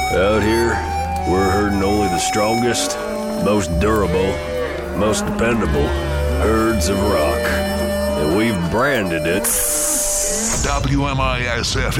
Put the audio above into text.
Out here, we're herding only the strongest, most durable, most dependable herds of rock. And we've branded it WMISF